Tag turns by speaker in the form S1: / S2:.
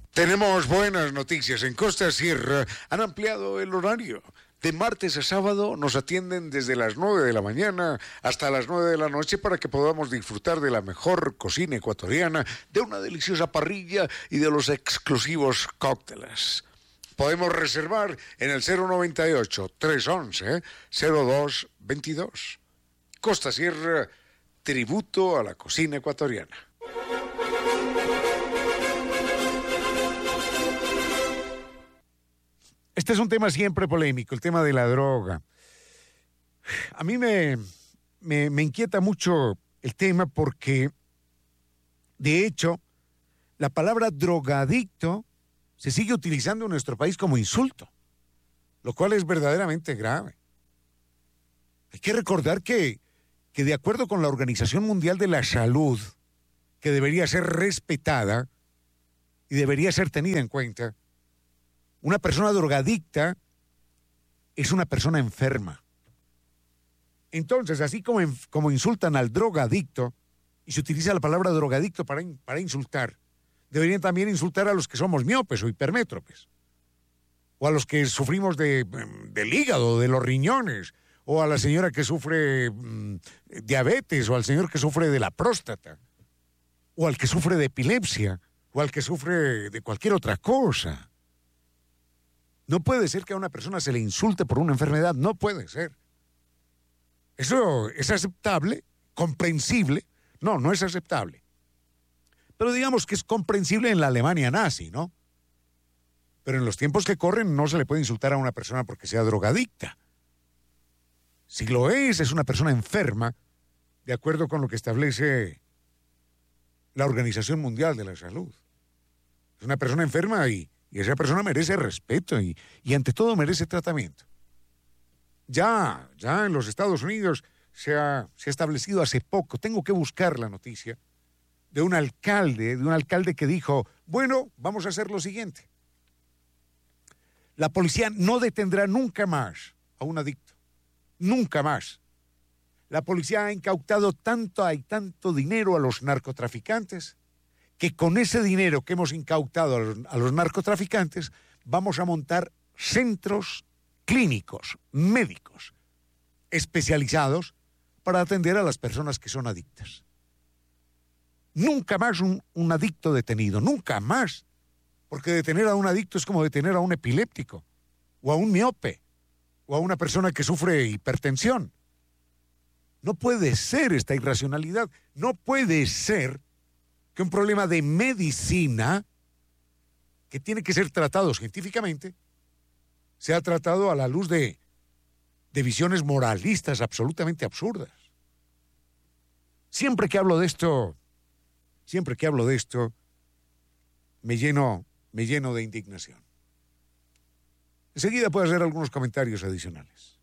S1: Tenemos buenas noticias. En Costa Sierra han ampliado el horario. De martes a sábado nos atienden desde las 9 de la mañana hasta las 9 de la noche para que podamos disfrutar de la mejor cocina ecuatoriana, de una deliciosa parrilla y de los exclusivos cócteles. Podemos reservar en el 098-311-0222. Costa Sierra, tributo a la cocina ecuatoriana. Este es un tema siempre polémico, el tema de la droga. A mí me inquieta mucho el tema porque, de hecho, la palabra drogadicto se sigue utilizando en nuestro país como insulto, lo cual es verdaderamente grave. Hay que recordar que de acuerdo con la Organización Mundial de la Salud, que debería ser respetada y debería ser tenida en cuenta, una persona drogadicta es una persona enferma. Entonces, así como insultan al drogadicto, y se utiliza la palabra drogadicto para insultar, deberían también insultar a los que somos miopes o hipermétropes, o a los que sufrimos del hígado, de los riñones, o a la señora que sufre diabetes, o al señor que sufre de la próstata, o al que sufre de epilepsia, o al que sufre de cualquier otra cosa. No puede ser que a una persona se le insulte por una enfermedad, no puede ser. ¿Eso es aceptable? ¿Comprensible? No, no es aceptable. Pero digamos que es comprensible en la Alemania nazi, ¿no? Pero en los tiempos que corren no se le puede insultar a una persona porque sea drogadicta. Si lo es una persona enferma, de acuerdo con lo que establece la Organización Mundial de la Salud. Es una persona enferma y esa persona merece respeto y ante todo merece tratamiento. Ya en los Estados Unidos se ha establecido hace poco, tengo que buscar la noticia, de un alcalde que dijo, bueno, vamos a hacer lo siguiente. La policía no detendrá nunca más a un adicto, nunca más. La policía ha incautado tanto dinero a los narcotraficantes que con ese dinero que hemos incautado a los narcotraficantes vamos a montar centros clínicos, médicos, especializados para atender a las personas que son adictas. Nunca más un adicto detenido, nunca más, porque detener a un adicto es como detener a un epiléptico, o a un miope, o a una persona que sufre hipertensión. No puede ser esta irracionalidad, no puede ser que un problema de medicina que tiene que ser tratado científicamente sea tratado a la luz de visiones moralistas absolutamente absurdas. Siempre que hablo de esto, me lleno de indignación. Enseguida puedo hacer algunos comentarios adicionales.